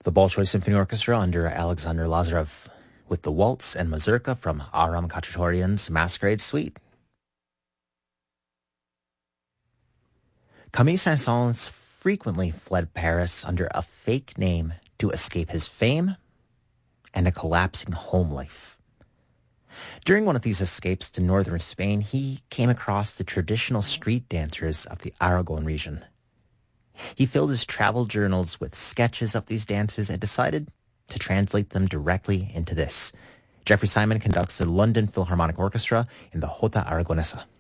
The Bolshoi Symphony Orchestra under Alexander Lazarev with the waltz and mazurka from Aram Khachaturian's Masquerade Suite. Camille Saint-Saëns frequently fled Paris under a fake name to escape his fame and a collapsing home life. During one of these escapes to northern Spain, he came across the traditional street dancers of the Aragon region. He filled his travel journals with sketches of these dances and decided to translate them directly into this. Jeffrey Simon conducts the London Philharmonic Orchestra in the Jota Aragonesa.